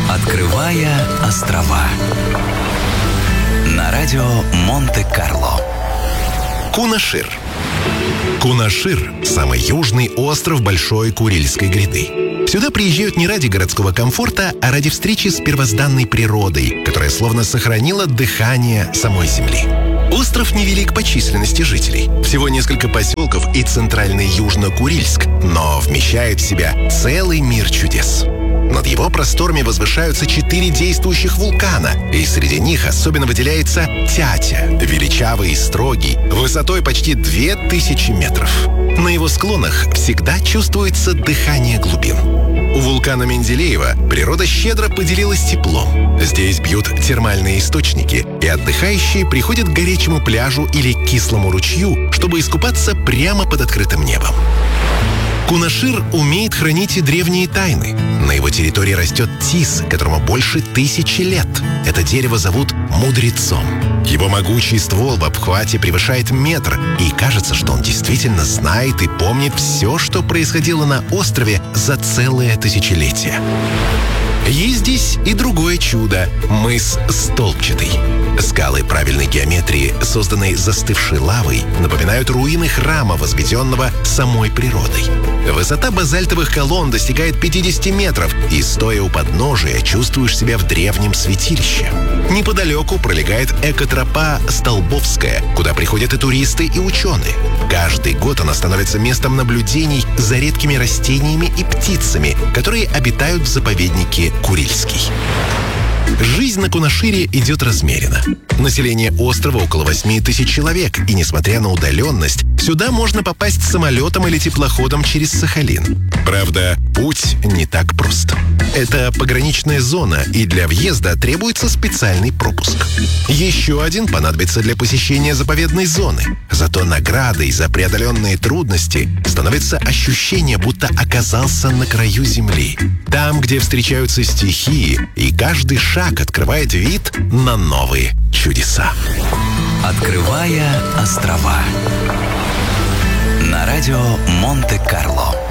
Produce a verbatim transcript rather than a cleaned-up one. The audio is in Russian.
Открывая острова на радио Монте-Карло. Кунашир. Кунашир – самый южный остров Большой Курильской гряды. Сюда приезжают не ради городского комфорта, а ради встречи с первозданной природой, которая словно сохранила дыхание самой земли. Остров невелик по численности жителей. Всего несколько поселков и центральный Южно-Курильск, но вмещает в себя целый мир чудес. Над его просторами возвышаются четыре действующих вулкана, и среди них особенно выделяется Тятя, величавый и строгий, высотой почти две тысячи метров. На его склонах всегда чувствуется дыхание глубин. У вулкана Менделеева природа щедро поделилась теплом. Здесь бьют термальные источники, и отдыхающие приходят к горячему пляжу или кислому ручью, чтобы искупаться прямо под открытым небом. Кунашир умеет хранить и древние тайны. На его территории растет тис, которому больше тысячи лет. Это дерево зовут мудрецом. Его могучий ствол в обхвате превышает метр, и кажется, что он действительно знает и помнит все, что происходило на острове за целое тысячелетие. Есть здесь и другое чудо – мыс Столбчатый. Скалы правильной геометрии, созданные застывшей лавой, напоминают руины храма, возведенного самой природой. Высота базальтовых колонн достигает пятьдесят метров, и, стоя у подножия, чувствуешь себя в древнем святилище. Неподалеку пролегает экотропа Столбовская, куда приходят и туристы, и ученые. Каждый год она становится местом наблюдений за редкими растениями и птицами, которые обитают в заповеднике Курильский. Жизнь на Кунашире идет размеренно. Население острова около восемь тысяч человек, и, несмотря на удаленность, сюда можно попасть самолетом или теплоходом через Сахалин. Правда, путь не так прост. Это пограничная зона, и для въезда требуется специальный пропуск. Еще один понадобится для посещения заповедной зоны. Зато наградой за преодоленные трудности становится ощущение, будто оказался на краю земли. Там, где встречаются стихии, и каждый шаг открывает вид на новые чудеса. Открывая острова на радио Монте-Карло.